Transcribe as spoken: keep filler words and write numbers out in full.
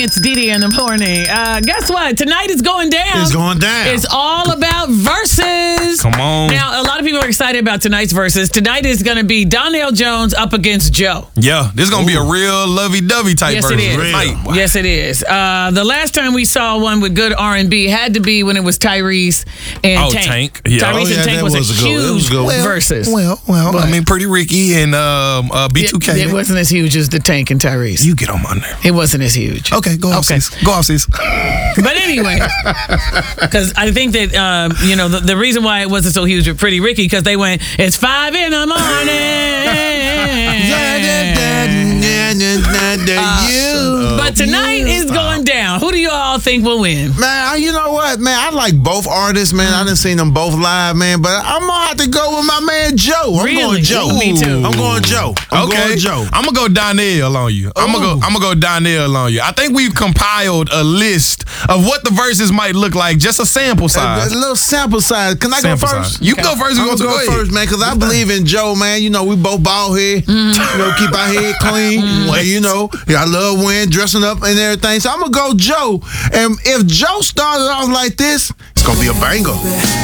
It's Didi in the morning. Uh, guess what? Tonight is going down. It's going down. It's all about verses. Come on. Now, a lot of people are excited about tonight's verses. Tonight is going to be Donnell Jones up against Joe. Yeah, this is going to be a real lovey-dovey type Yes, verse. it is. Tonight. Wow. Yes, it is. Uh, the last time we saw one with good R and B had to be when it was Tyrese and Oh, Tank. Tank. Yeah. Tyrese Oh, yeah, and Tank that was, was a a good- it was huge good. Well, versus. Well, well, But- I mean, Pretty Ricky and um, uh, B two K. It, it wasn't as huge as the Tank and Tyrese. You get on my nerve. It wasn't as huge. Okay, go off, Okay. sis. Go off, sis. But anyway, because I think that, um, you know, the, the reason why it wasn't so huge with Pretty Ricky, because they went, it's five in the morning. Uh, but tonight is going down. Who do you all think will win? Man, you know what, man? I like both artists, man. I done seen them both live, man. But I'm gonna have to go with my man Joe. I'm Really? going Joe. Ooh, me too. I'm going Joe. I'm okay, going Joe. I'm gonna go Donnell on you. I'm gonna go. I'm gonna go Donnell on you. I think we've compiled a list of what the verses might look like, just a sample A, size. a little sample size. Can I Sample go first? size. You can go first. I'm You gonna want to go first, man, because I believe in Joe, man. You know, we both bald head. You know, keep our head clean. And, you know, I love wearing, dressing up and everything. So I'm gonna go Joe. And if Joe started off like this, it's gonna be a banger.